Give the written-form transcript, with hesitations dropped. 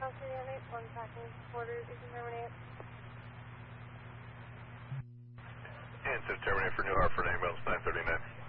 One tracking quarters, you can terminate. And to terminate for New Hartford ambulance 939.